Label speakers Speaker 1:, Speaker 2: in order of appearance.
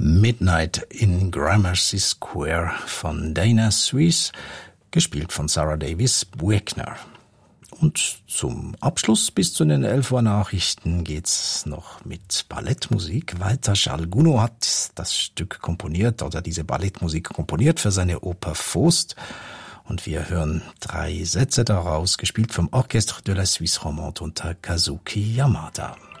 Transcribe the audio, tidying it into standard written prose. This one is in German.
Speaker 1: Midnight in Gramercy Square von Dana Suisse, gespielt von Sarah Davis Buechner. Und zum Abschluss bis zu den 11 Uhr Nachrichten geht's noch mit Ballettmusik weiter. Charles Gounod hat das Stück komponiert oder diese Ballettmusik komponiert für seine Oper Faust. Und wir hören 3 Sätze daraus, gespielt vom Orchestre de la Suisse Romande unter Kazuki Yamada.